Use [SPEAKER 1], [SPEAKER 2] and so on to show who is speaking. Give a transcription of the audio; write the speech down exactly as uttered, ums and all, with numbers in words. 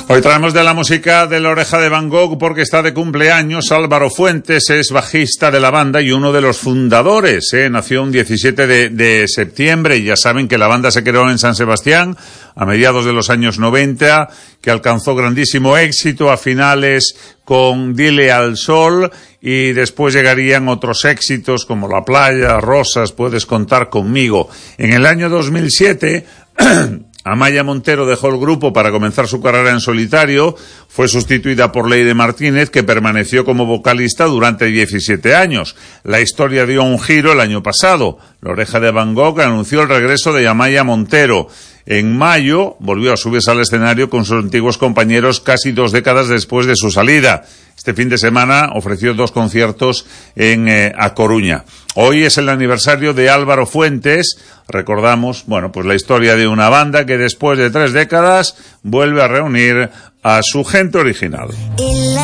[SPEAKER 1] Hoy traemos de la música de La Oreja de Van Gogh porque está de cumpleaños. Álvaro Fuentes es bajista de la banda y uno de los fundadores, ¿eh? Nació un diecisiete de septiembre y ya saben que la banda se creó en San Sebastián a mediados de los años noventa, que alcanzó grandísimo éxito a finales con Dile al Sol y después llegarían otros éxitos como La Playa, Rosas, Puedes contar conmigo. En el año dos mil siete... Amaya Montero dejó el grupo para comenzar su carrera en solitario, fue sustituida por Leire Martínez, que permaneció como vocalista durante diecisiete años. La historia dio un giro el año pasado. La Oreja de Van Gogh anunció el regreso de Amaya Montero. En mayo volvió a subirse al escenario con sus antiguos compañeros casi dos décadas después de su salida. Este fin de semana ofreció dos conciertos en eh, A Coruña. Hoy es el aniversario de Álvaro Fuentes. Recordamos, bueno, pues la historia de una banda que después de tres décadas vuelve a reunir a su gente original.